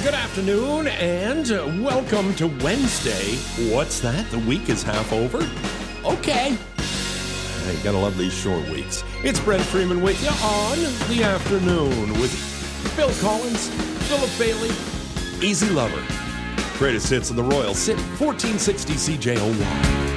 Good afternoon, and welcome to Wednesday. What's that? The week is half over? Okay. You gotta love these short weeks. It's Brent Freeman with you on the afternoon with Bill Collins, Philip Bailey, Easy Lover. Greatest hits of the Royal City, 1460 CJOY.